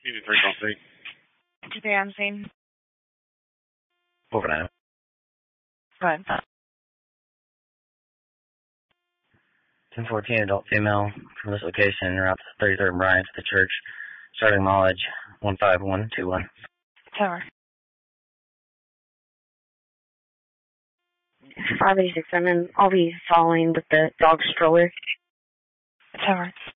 Unit 3.3. 2-3 on scene. Over now. Go ahead. 1014 adult female from this location, route to 33rd Bryant to the church, starting mileage 15121. Tower. 586, I'll be following with the dog stroller. Tower.